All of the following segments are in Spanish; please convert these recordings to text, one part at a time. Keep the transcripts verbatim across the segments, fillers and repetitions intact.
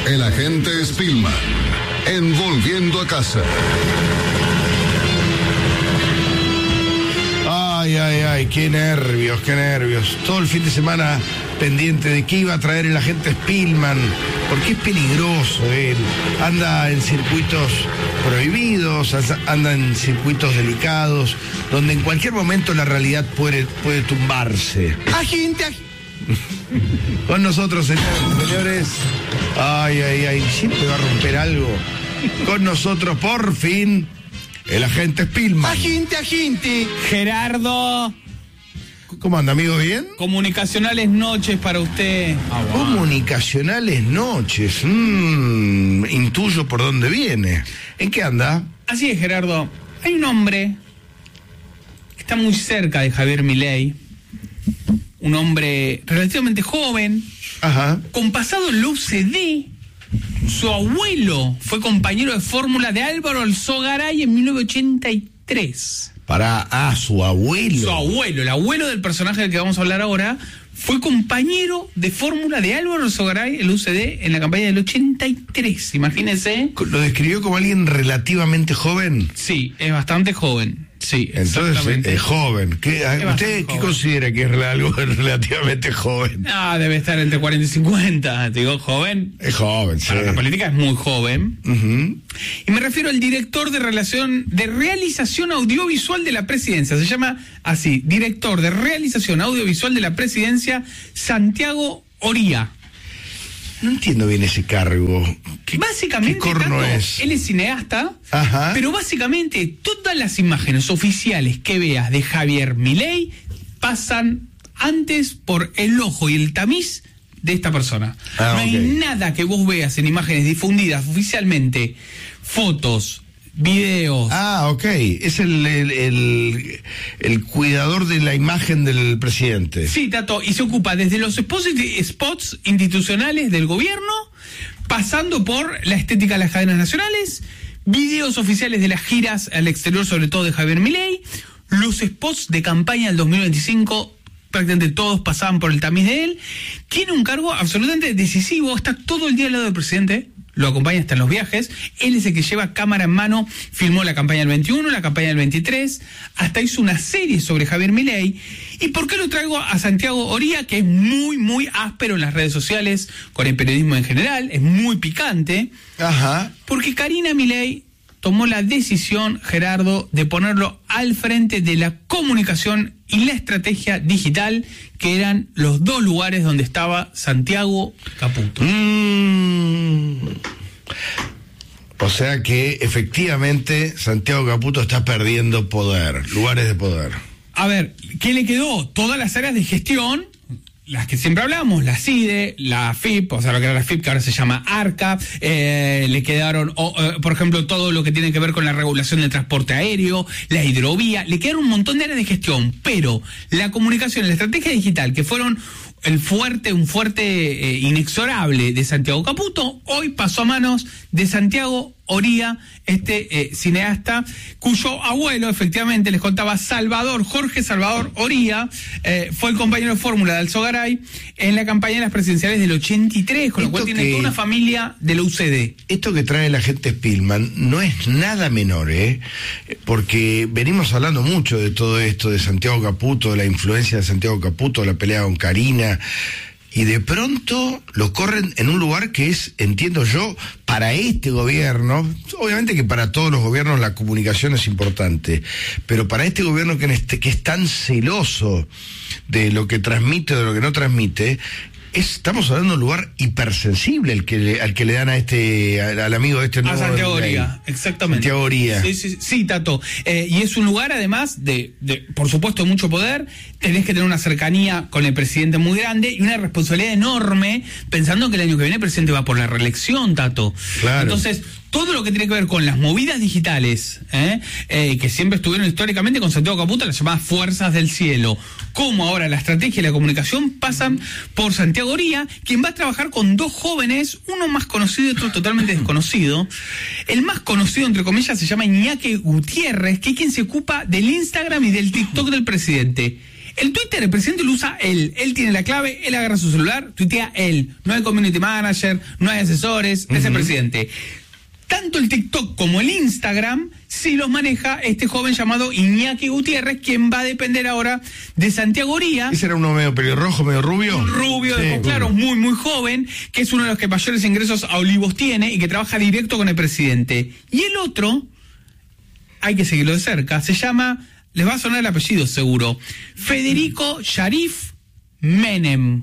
El agente Spillman, en Volviendo a Casa. Ay, ay, ay, qué nervios, qué nervios. Todo el fin de semana pendiente de qué iba a traer el agente Spillman, porque es peligroso él. Anda en circuitos prohibidos, anda en circuitos delicados, donde en cualquier momento la realidad puede, puede tumbarse. Agente, agente. Con nosotros, señores, señores. Ay, ay, ay, siempre va a romper algo. Con nosotros, por fin, el agente Spillman. Agente, agente. Gerardo. ¿Cómo anda, amigo? ¿Bien? Comunicacionales noches para usted. Ah, wow. Comunicacionales noches. Mm, intuyo por dónde viene. ¿En qué anda? Así es, Gerardo. Hay un hombre que está muy cerca de Javier Milei. Un hombre relativamente joven. Ajá. Con pasado en la U C D. Su abuelo fue compañero de fórmula de Álvaro Alzogaray en mil novecientos ochenta y tres. Para, ah, su abuelo. Su abuelo, el abuelo del personaje del que vamos a hablar ahora, fue compañero de fórmula de Álvaro Alzogaray, el U C D, en la campaña del ochenta y tres, imagínense. ¿Lo describió como alguien relativamente joven? Sí, es bastante joven. Sí, entonces es joven. ¿Qué, es ¿Usted qué joven. considera que es algo relativamente joven? Ah, debe estar entre cuarenta y cincuenta. Digo, joven. Es joven, sí. Para la política es muy joven. Uh-huh. Y me refiero al director de relación de realización audiovisual de la presidencia. Se llama así, director de realización audiovisual de la presidencia, Santiago Oría. No entiendo bien ese cargo. ¿Qué, básicamente, ¿qué corno tanto, es? Él es cineasta, Ajá. Pero básicamente todas las imágenes oficiales que veas de Javier Milei pasan antes por el ojo y el tamiz de esta persona. Ah, no okay. hay nada que vos veas en imágenes difundidas oficialmente, fotos, videos. Ah, ok. Es el, el, el, el cuidador de la imagen del presidente. Sí, Tato, y se ocupa desde los spots, spots institucionales del gobierno, pasando por la estética de las cadenas nacionales, videos oficiales de las giras al exterior, sobre todo de Javier Milei, los spots de campaña del dos mil veinticinco, prácticamente todos pasaban por el tamiz de él. Tiene un cargo absolutamente decisivo, está todo el día al lado del presidente. Lo acompaña hasta en los viajes. Él es el que lleva cámara en mano, filmó la campaña del veintiuno, la campaña del veintitrés, hasta hizo una serie sobre Javier Milei. ¿Y por qué lo traigo a Santiago Oría, que es muy, muy áspero en las redes sociales, con el periodismo en general, es muy picante? Ajá. Porque Karina Milei tomó la decisión, Gerardo, de ponerlo al frente de la comunicación y la estrategia digital, que eran los dos lugares donde estaba Santiago Caputo. Mm. O sea que efectivamente Santiago Caputo está perdiendo poder, lugares de poder. A ver, ¿qué le quedó? Todas las áreas de gestión, las que siempre hablamos, la C I D E, la F I P, o sea, lo que era la F I P, que ahora se llama ARCA, eh, le quedaron, oh, eh, por ejemplo, todo lo que tiene que ver con la regulación del transporte aéreo, la hidrovía, le quedaron un montón de áreas de gestión, pero la comunicación y la estrategia digital, que fueron el fuerte, un fuerte eh, inexorable de Santiago Caputo, hoy pasó a manos de Santiago Oría, este eh, cineasta, cuyo abuelo, efectivamente, les contaba, Salvador, Jorge Salvador Oría, eh, fue el compañero de fórmula de Alzogaray en la campaña de las presidenciales del ochenta y tres, con lo cual tiene que, toda una familia de la U C D. Esto que trae la gente Spillman no es nada menor, ¿eh? Porque venimos hablando mucho de todo esto, de Santiago Caputo, de la influencia de Santiago Caputo, de la pelea con Karina. Y de pronto lo corren en un lugar que es, entiendo yo, para este gobierno, obviamente que para todos los gobiernos la comunicación es importante, pero para este gobierno que, en este, que es tan celoso de lo que transmite o de lo que no transmite, es, estamos hablando de un lugar hipersensible el que le, al que le dan a este, al, al amigo de este nuevo. A Santiago Oría, exactamente. Santiago Oría. Sí, sí, sí, Tato. Eh, y es un lugar, además, de, de, por supuesto, de mucho poder. Tenés que tener una cercanía con el presidente muy grande y una responsabilidad enorme, pensando que el año que viene el presidente va por la reelección, Tato. Claro. Entonces, todo lo que tiene que ver con las movidas digitales, ¿eh? Eh, que siempre estuvieron históricamente con Santiago Caputo, las llamadas fuerzas del cielo, como ahora la estrategia y la comunicación pasan por Santiago Oría, quien va a trabajar con dos jóvenes, uno más conocido y otro totalmente desconocido. El más conocido, entre comillas, se llama Iñaki Gutiérrez, que es quien se ocupa del Instagram y del TikTok del presidente. El Twitter, el presidente lo usa él. Él tiene la clave, él agarra su celular, tuitea él. No hay community manager, no hay asesores, uh-huh. es el presidente. Tanto el TikTok como el Instagram sí los maneja este joven llamado Iñaki Gutiérrez, quien va a depender ahora de Santiago Oría. ¿Ese era uno medio pelirrojo, medio rubio? Rubio, sí, de claro, muy, muy joven, que es uno de los que mayores ingresos a Olivos tiene y que trabaja directo con el presidente. Y el otro, hay que seguirlo de cerca, se llama, les va a sonar el apellido seguro, Federico Sharif Menem.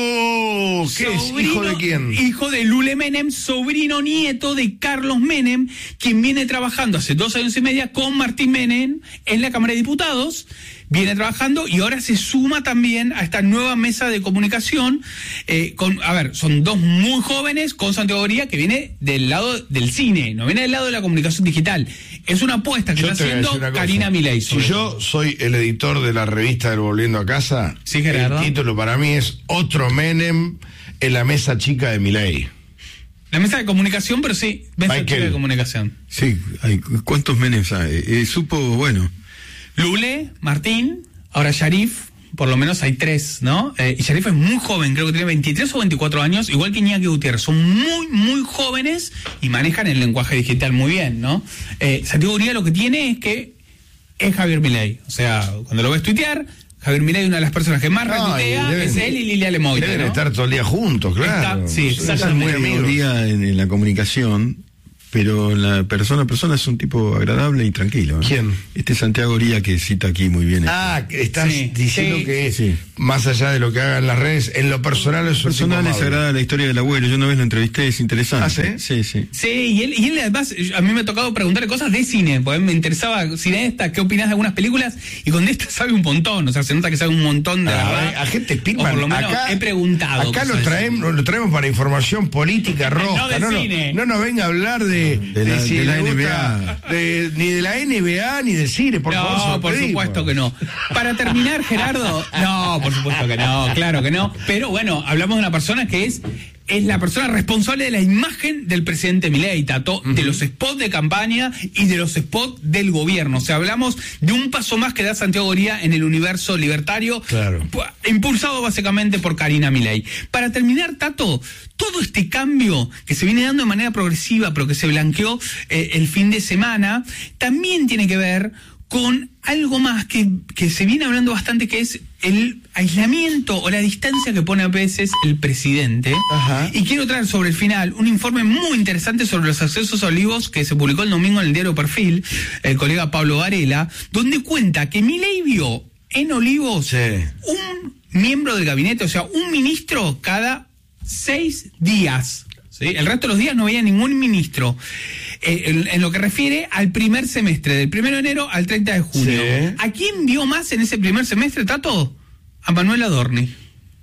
Oh, ¿qué sobrino, es? ¿Hijo de quién? Hijo de Lule Menem, sobrino nieto de Carlos Menem, quien viene trabajando hace dos años y media con Martín Menem en la Cámara de Diputados. Viene trabajando y ahora se suma también a esta nueva mesa de comunicación. Eh, con, a ver, son dos muy jóvenes con Santiago Oría, que viene del lado del cine, no viene del lado de la comunicación digital. Es una apuesta que yo está haciendo Karina Milei. Si yo soy el editor de la revista del Volviendo a Casa, sí, Gerardo, el título para mí es Otro Menem en la mesa chica de Milei. La mesa de comunicación, pero sí, mesa Michael. chica de comunicación. Sí, hay, ¿cuántos Menems hay? Eh, supo, bueno... Lule, Martín, ahora Sharif, por lo menos hay tres, ¿no? Eh, y Sharif es muy joven, creo que tiene veintitrés o veinticuatro años, igual que Iñaki Gutiérrez. Son muy, muy jóvenes y manejan el lenguaje digital muy bien, ¿no? Eh, Santiago Oría lo que tiene es que es Javier Milei. O sea, cuando lo ves tuitear, Javier Milei, una de las personas que más no, retuitea, deben, es él y Lilia Lemoyne, deben ¿no? estar todo el día juntos, claro. Está, sí, exactamente. Muy día en, en la comunicación, pero la persona a persona es un tipo agradable y tranquilo, ¿eh? ¿Quién? Este Santiago Oría que cita aquí muy bien. Ah, que estás sí, diciendo sí, que sí. más allá de lo que hagan las redes, en lo personal es un personal es agradable la historia del abuelo. Yo una vez lo entrevisté, es interesante. ¿Ah, sí? Sí, sí. Sí, y él, y él además, a mí me ha tocado preguntarle cosas de cine, porque me interesaba cineasta, qué opinás de algunas películas, y con esta sabe un montón, o sea, se nota que sabe un montón de la Ah, verdad. a gente Pitman, O por lo menos acá, he preguntado. acá lo cosas traemos, lo traemos para información política roja. No de no, cine. No, no nos venga a hablar de, De la- si de la le N B gusta, A. de- ni de la N B A ni del cine, por favor. se No, lo por pedimos. supuesto que no. Para terminar, Gerardo, no, por supuesto que no, claro que no. Pero bueno, hablamos de una persona que es es la persona responsable de la imagen del presidente Milei, Tato, uh-huh. de los spots de campaña y de los spots del gobierno. O sea, hablamos de un paso más que da Santiago Oría en el universo libertario, claro. impulsado básicamente por Karina Milei. Para terminar, Tato, todo este cambio que se viene dando de manera progresiva, pero que se blanqueó eh, el fin de semana, también tiene que ver con algo más que, que se viene hablando bastante, que es el aislamiento o la distancia que pone a veces el presidente. Ajá. Y quiero traer sobre el final un informe muy interesante sobre los accesos a Olivos que se publicó el domingo en el diario Perfil, el colega Pablo Varela, donde cuenta que Milei vio en Olivos sí. un miembro del gabinete, o sea, un ministro cada seis días. ¿Sí? El resto de los días no veía ningún ministro. Eh, en, en lo que refiere al primer semestre, del primero de enero al treinta de junio. Sí. ¿A quién vio más en ese primer semestre, Tato? A Manuel Adorni.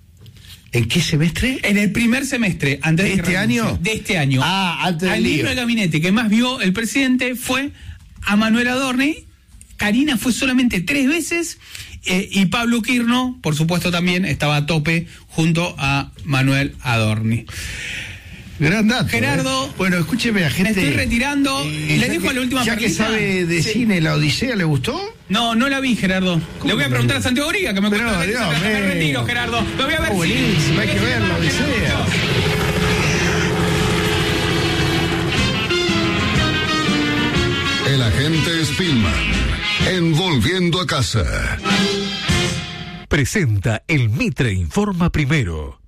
¿En qué semestre? En el primer semestre, antes ¿De de que este renuncie. año? De este año. Ah, antes del Al lío. libro de gabinete que más vio el presidente fue a Manuel Adorni. Karina fue solamente tres veces. Eh, y Pablo Quirno, por supuesto, también estaba a tope junto a Manuel Adorni. Gran dato. Gerardo, ¿eh? Bueno, escúcheme, a gente. Me estoy retirando. Eh, ¿Le ya dejo que- la última Ya que perlita? sabe de Sí. cine, ¿La Odisea le gustó? No, no la vi, Gerardo. Le voy a que preguntar no? a Santiago Oría, que me Pero, cuenta. Dios Me mío. retiro, Gerardo. Lo voy a ver. Oh, buenísimo, hay que ver La Odisea. El agente Spillman, en Volviendo a Casa. Presenta el Mitre Informa Primero.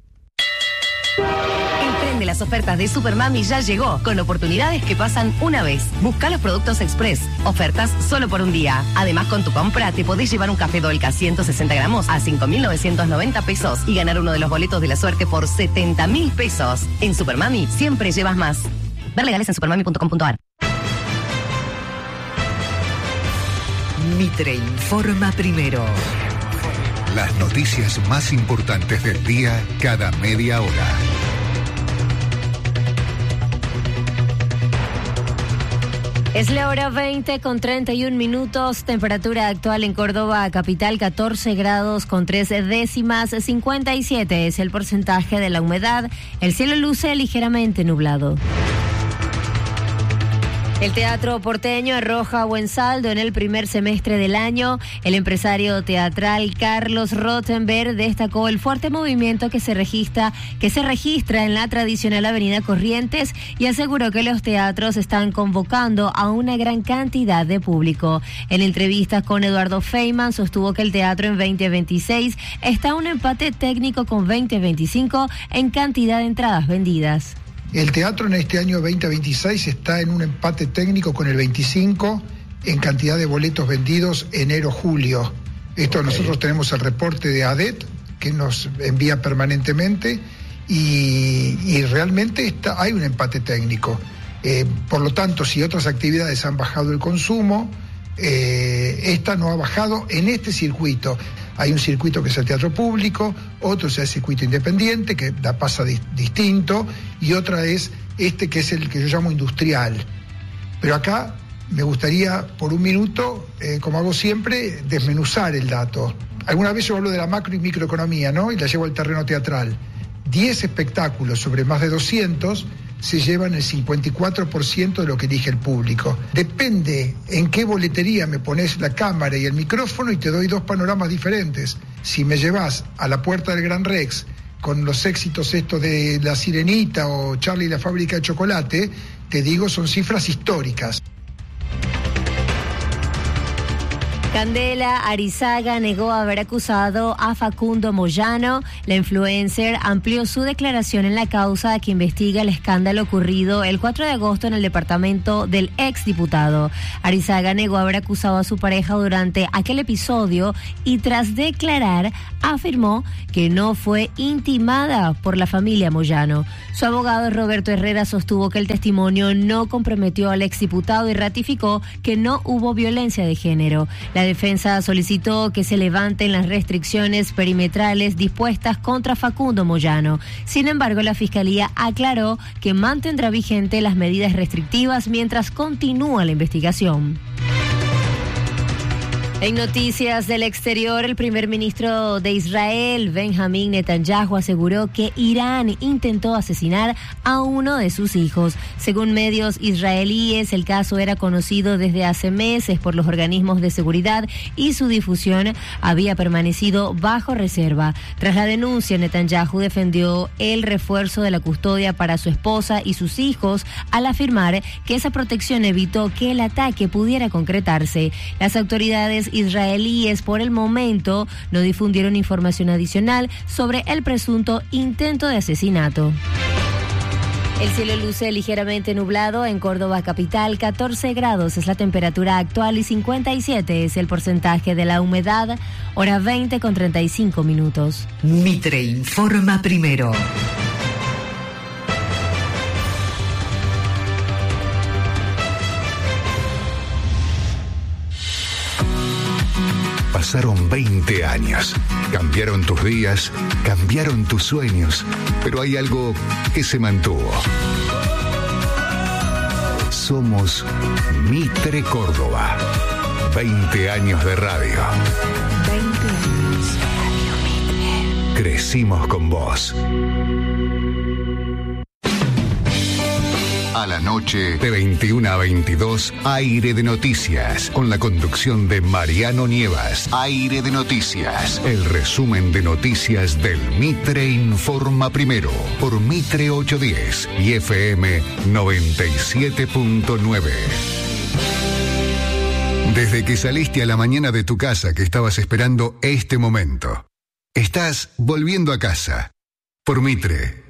El tren de las ofertas de Supermami ya llegó, con oportunidades que pasan una vez. Busca los productos Express, ofertas solo por un día. Además, con tu compra te podés llevar un café Dolca ciento sesenta gramos a cinco mil novecientos noventa pesos y ganar uno de los boletos de la suerte por setenta mil pesos. En Supermami siempre llevas más. Ver legales en supermami punto com punto a r. Mitre Informa Primero. Las noticias más importantes del día cada media hora. Es la hora veinte con treinta y un minutos, temperatura actual en Córdoba, capital catorce grados con tres décimas, cincuenta y siete es el porcentaje de la humedad, el cielo luce ligeramente nublado. El teatro porteño arroja buen saldo en el primer semestre del año. El empresario teatral Carlos Rottenberg destacó el fuerte movimiento que se registra, que se registra en la tradicional Avenida Corrientes y aseguró que los teatros están convocando a una gran cantidad de público. En entrevistas con Eduardo Feynman sostuvo que el teatro en veinte veintiséis está a un empate técnico con veinte veinticinco en cantidad de entradas vendidas. El teatro en este año veinte veintiséis está en un empate técnico con el veinticinco en cantidad de boletos vendidos enero-julio. Esto okay. Nosotros tenemos el reporte de A D E T que nos envía permanentemente y, y realmente está, hay un empate técnico. Eh, por lo tanto, si otras actividades han bajado el consumo, eh, esta no ha bajado en este circuito. Hay un circuito que es el teatro público, otro es el circuito independiente, que da pasa di- distinto, y otra es este que es el que yo llamo industrial. Pero acá me gustaría, por un minuto, eh, como hago siempre, desmenuzar el dato. Alguna vez yo hablo de la macro y microeconomía, ¿no? Y la llevo al terreno teatral. diez espectáculos sobre más de doscientos se llevan el cincuenta y cuatro por ciento de lo que elige el público. Depende en qué boletería me pones la cámara y el micrófono y te doy dos panoramas diferentes. Si me llevas a la Puerta del Gran Rex con los éxitos estos de La Sirenita o Charlie y la fábrica de chocolate, te digo, son cifras históricas. Candela Arizaga negó haber acusado a Facundo Moyano. La influencer amplió su declaración en la causa que investiga el escándalo ocurrido el cuatro de agosto en el departamento del exdiputado. Arizaga negó haber acusado a su pareja durante aquel episodio y tras declarar afirmó que no fue intimada por la familia Moyano. Su abogado Roberto Herrera sostuvo que el testimonio no comprometió al exdiputado y ratificó que no hubo violencia de género. La defensa solicitó que se levanten las restricciones perimetrales dispuestas contra Facundo Moyano. Sin embargo, la Fiscalía aclaró que mantendrá vigente las medidas restrictivas mientras continúa la investigación. En noticias del exterior, el primer ministro de Israel, Benjamín Netanyahu, aseguró que Irán intentó asesinar a uno de sus hijos. Según medios israelíes, el caso era conocido desde hace meses por los organismos de seguridad y su difusión había permanecido bajo reserva. Tras la denuncia, Netanyahu defendió el refuerzo de la custodia para su esposa y sus hijos al afirmar que esa protección evitó que el ataque pudiera concretarse. Las autoridades israelíes por el momento no difundieron información adicional sobre el presunto intento de asesinato. El cielo luce ligeramente nublado en Córdoba capital, catorce grados es la temperatura actual y cincuenta y siete es el porcentaje de la humedad, hora veinte con treinta y cinco minutos. Mitre informa primero. Pasaron veinte años. Cambiaron tus días, cambiaron tus sueños, pero hay algo que se mantuvo. Somos Mitre Córdoba. veinte años de radio. veinte años de Radio Mitre. Crecimos con vos. A la noche, de veintiuna a veintidós, Aire de Noticias, con la conducción de Mariano Nievas. Aire de Noticias, el resumen de noticias del Mitre Informa Primero, por Mitre ochocientos diez y F M noventa y siete punto nueve. Desde que saliste a la mañana de tu casa que estabas esperando este momento, estás volviendo a casa, por Mitre.